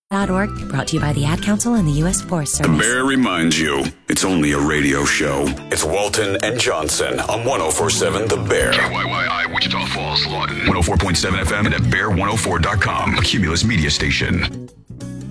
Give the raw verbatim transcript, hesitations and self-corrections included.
Org, brought to you by the Ad Council and the U S Forest Service. The Bear reminds you, it's only a radio show. It's Walton and Johnson on one oh four point seven The Bear. K Y Y I, Wichita Falls, Lawton. one oh four point seven F M and at bear one oh four dot com, a Cumulus media station.